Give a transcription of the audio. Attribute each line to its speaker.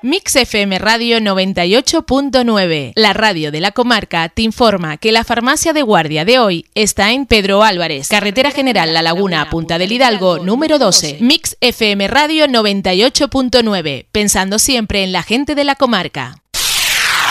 Speaker 1: Mix FM Radio 98.9, la radio de la comarca, te informa que la farmacia de guardia de hoy está en Pedro Álvarez, Carretera General La Laguna, Punta del Hidalgo, número 12. Mix FM Radio 98.9, pensando siempre en la gente de la comarca.